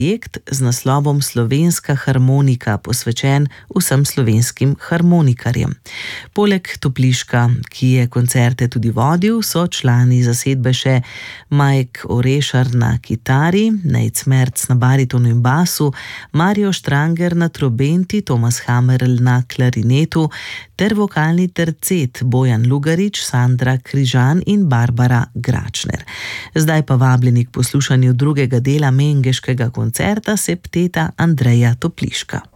projekt z naslovom Slovenska harmonika, posvečen vsem slovenskim harmonikarjem. Poleg Topliška, ki je koncerte tudi vodil, so člani zasedbe še Mike Orešar na kitari, Nejc Merc na baritonu in basu, Mario Štranger na trobenti, Tomas Hamerl na klarinetu ter vokalni tercet Bojan Lugarič, Sandra Križan in Barbara Gračner. Zdaj pa vabljeni k poslušanju drugega dela mengeškega koncerta septeta Andreja Topliška.